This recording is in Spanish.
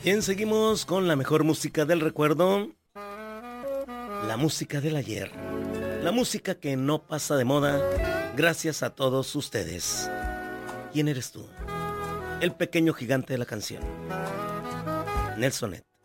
Bien, seguimos con la mejor música del recuerdo. La música del ayer. La música que no pasa de moda gracias a todos ustedes. ¿Quién eres tú? El pequeño gigante de la canción. Nelsonet.